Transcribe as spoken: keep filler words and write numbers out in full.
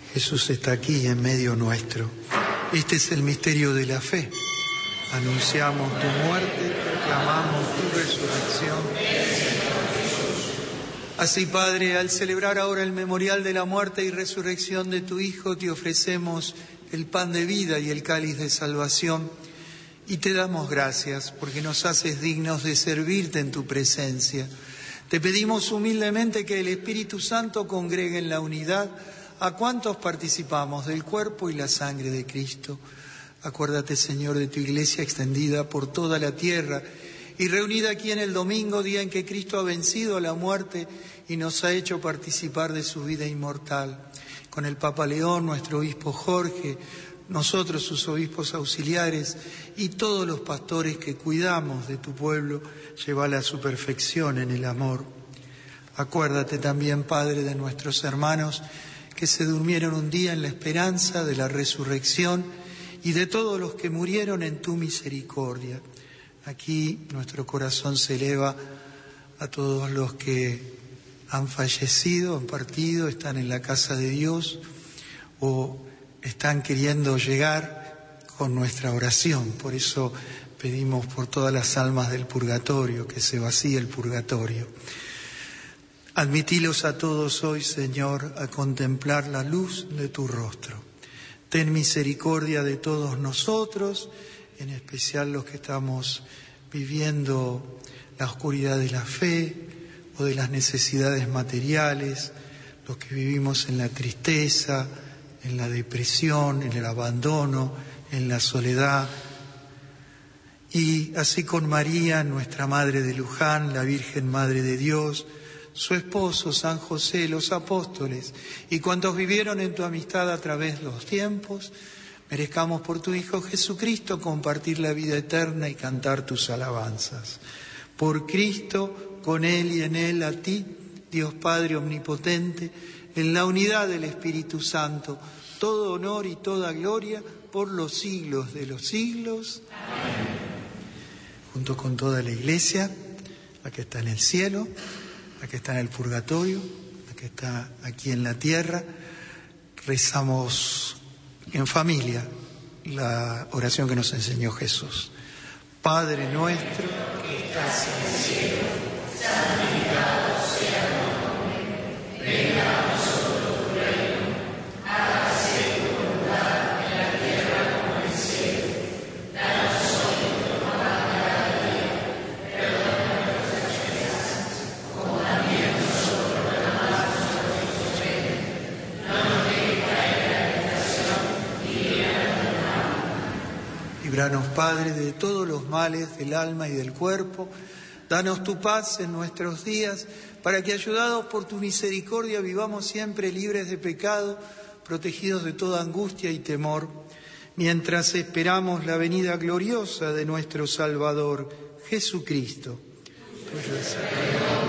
Jesús está aquí en medio nuestro. Este es el misterio de la fe. Anunciamos tu muerte, proclamamos tu resurrección. Así, Padre, al celebrar ahora el memorial de la muerte y resurrección de tu Hijo, te ofrecemos el pan de vida y el cáliz de salvación, y te damos gracias porque nos haces dignos de servirte en tu presencia. Te pedimos humildemente que el Espíritu Santo congregue en la unidad a cuantos participamos del cuerpo y la sangre de Cristo. Acuérdate, Señor, de tu iglesia extendida por toda la tierra y reunida aquí en el domingo, día en que Cristo ha vencido a la muerte y nos ha hecho participar de su vida inmortal. Con el Papa León, nuestro obispo Jorge, nosotros sus obispos auxiliares y todos los pastores que cuidamos de tu pueblo, llévala a su perfección en el amor. Acuérdate también, Padre, de nuestros hermanos que se durmieron un día en la esperanza de la resurrección y de todos los que murieron en tu misericordia. Aquí nuestro corazón se eleva a todos los que han fallecido, han partido, están en la casa de Dios o están queriendo llegar con nuestra oración. Por eso pedimos por todas las almas del purgatorio, que se vacíe el purgatorio. Admitilos a todos hoy, Señor, a contemplar la luz de tu rostro. Ten misericordia de todos nosotros, en especial los que estamos viviendo la oscuridad de la fe o de las necesidades materiales, los que vivimos en la tristeza, en la depresión, en el abandono, en la soledad. Y así con María, nuestra Madre de Luján, la Virgen Madre de Dios, su esposo San José, los apóstoles y cuantos vivieron en tu amistad a través de los tiempos, merezcamos por tu Hijo Jesucristo compartir la vida eterna y cantar tus alabanzas. Por Cristo, con Él y en Él, a ti, Dios Padre omnipotente, en la unidad del Espíritu Santo, todo honor y toda gloria por los siglos de los siglos. Amén. Junto con toda la Iglesia, la que está en el cielo, la que está en el purgatorio, la que está aquí en la tierra, rezamos en familia la oración que nos enseñó Jesús. Padre nuestro que estás en el cielo, santificado sea tu nombre, venga a nosotros tu reino, hágase tu voluntad en la tierra como en el cielo. Danos hoy nuestro pan de cada día, perdona nuestras ofensas, como también nosotros perdonamos a los que nos ofenden. No nos dejes caer en la tentación y líbranos del mal. Líbranos, Padre, de todos los males del alma y del cuerpo. Danos tu paz en nuestros días, para que, ayudados por tu misericordia, vivamos siempre libres de pecado, protegidos de toda angustia y temor, mientras esperamos la venida gloriosa de nuestro Salvador, Jesucristo. Tuyo es el reino,